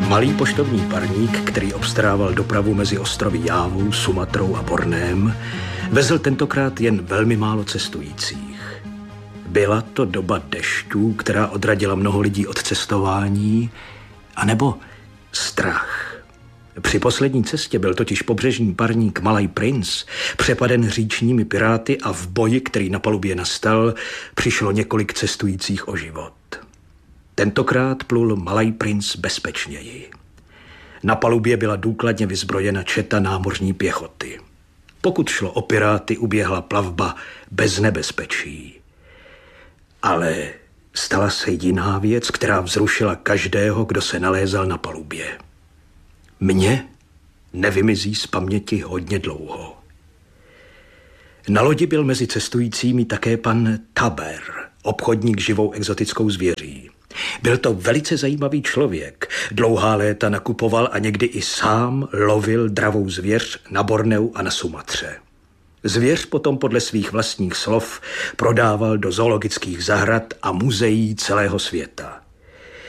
Malý poštovní parník, který obstarával dopravu mezi ostrovy Jávou, Sumatrou a Borném, vezl tentokrát jen velmi málo cestujících. Byla to doba dešťů, která odradila mnoho lidí od cestování, anebo strach. Při poslední cestě byl totiž pobřežní parník Malý princ přepaden říčními piráty a v boji, který na palubě nastal, přišlo několik cestujících o život. Tentokrát plul Malý princ bezpečněji. Na palubě byla důkladně vyzbrojena četa námořní pěchoty. Pokud šlo o piráty, uběhla plavba bez nebezpečí. Ale stala se jiná věc, která vzrušila každého, kdo se nalézal na palubě. Mně nevymizí z paměti hodně dlouho. Na lodi byl mezi cestujícími také pan Taber, obchodník živou exotickou zvěří. Byl to velice zajímavý člověk. Dlouhá léta nakupoval a někdy i sám lovil dravou zvěř na Borneu a na Sumatře. Zvěř potom podle svých vlastních slov prodával do zoologických zahrad a muzeí celého světa.